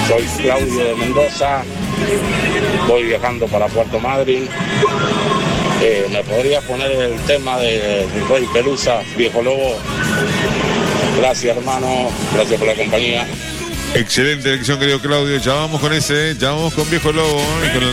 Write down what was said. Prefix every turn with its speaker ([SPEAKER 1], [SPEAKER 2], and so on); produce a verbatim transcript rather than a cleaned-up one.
[SPEAKER 1] Soy Claudio de Mendoza, voy viajando para Puerto Madryn. Eh, ¿Me podrías poner el tema de, de Rey Pelusa, Viejo Lobo? Gracias, hermano, gracias por la compañía.
[SPEAKER 2] Excelente elección, querido Claudio. Ya vamos con ese, ya vamos con Viejo Lobo. ¿eh? Con el